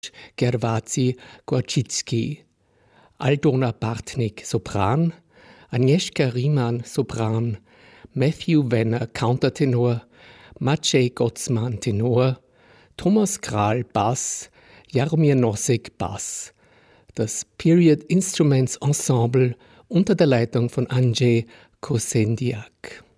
Gerwazi Gorczycki, Aldona Bartnik, Sopran, Agnieszka Riemann, Sopran, Matthew Wenner, Countertenor, Maciej Gocman, Tenor, Thomas Kral, Bass, Jaromir Nosek, Bass. Das Period Instruments Ensemble unter der Leitung von Andrzej Kosendiak.